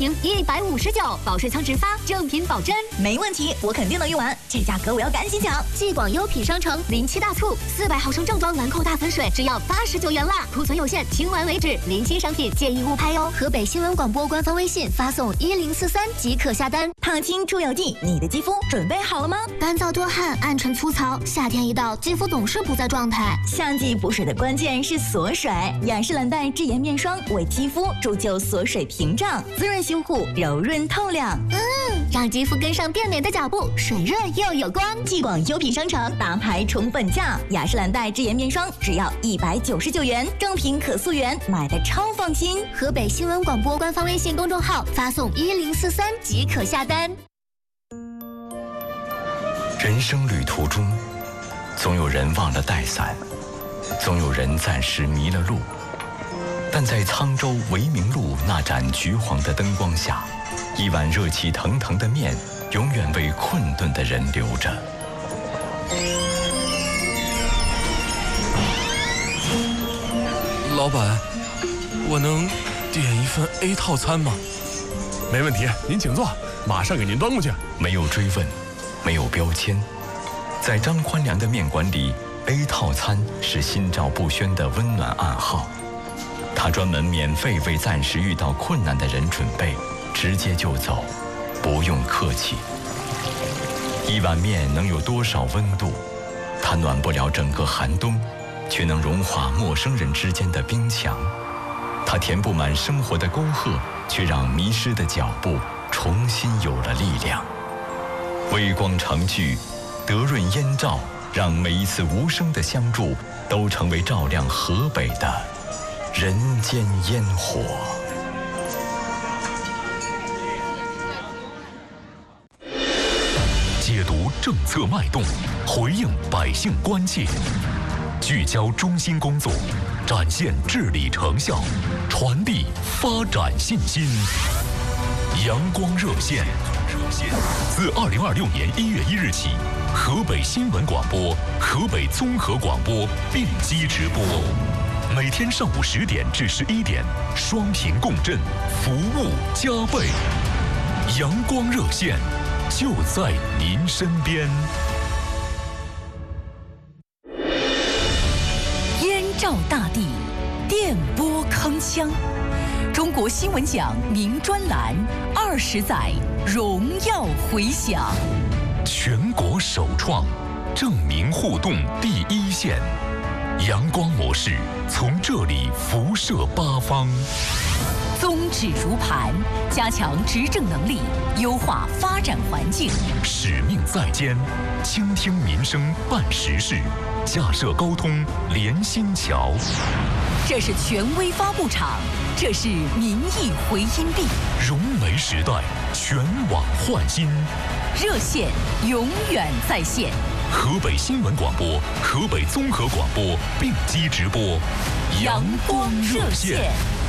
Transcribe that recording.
瓶159，保水仓直发，正品保真。 没问题，我肯定能用完，这价格我要赶紧抢。 继广优品商城07大促，400毫升正装兰蔻大粉水只要89元啦，库存有限，清完为止。临期商品建议勿拍哟。河北新闻广播官方微信发送1043即可下单。 胖青出油剂，你的肌肤准备好了吗？ 干燥多汗，暗沉粗糙，夏天一到，肌肤总是不在状态。 夏季补水的关键是锁水，雅诗兰黛智颜面霜为肌肤铸就锁水屏障，滋润修护，柔润透亮。 让肌肤跟上变美的脚步，水润又有光。 继广优品商城大牌重本价，雅诗兰黛智颜面霜只要199元，正品可溯源，买的超放心。 河北新闻广播官方微信公众号发送1043即可下单。 人生旅途中，总有人忘了带伞，总有人暂时迷了路，但在沧州维明路那盏橘黄的灯光下，一碗热气腾腾的面永远为困顿的人留着。 老板，我能点一份 A 套餐吗？ 没问题，您请坐，马上给您端过去。 没有追问，没有标签，在张宽良的面馆里 ，A 套餐是心照不宣的温暖暗号。他专门免费为暂时遇到困难的人准备，直接就走，不用客气。一碗面能有多少温度？它暖不了整个寒冬，却能融化陌生人之间的冰墙。它填不满生活的沟壑，却让迷失的脚步重新有了力量。微光长聚，德润烟照，让每一次无声的相助都成为照亮河北的人间烟火。 解读政策脉动，回应百姓关切，聚焦中心工作，展现治理成效，传递发展信心。阳光热线自2026年1月1日起，河北新闻广播、河北综合广播并机直播，每天上午10点至11点，双频共振，服务加倍。阳光热线就在您身边。 燕照大地，电波铿锵。中国新闻奖名专栏20载荣耀回响， 全国首创证明互动第一线，阳光模式从这里辐射八方。 宗旨如磐，加强执政能力，优化发展环境。 使命在肩，倾听民生办实事，架设沟通连心桥。 这是权威发布场，这是民意回音壁。 融媒时代，全网焕新， 热线永远在线。 河北新闻广播、河北综合广播并机直播， 阳光热线。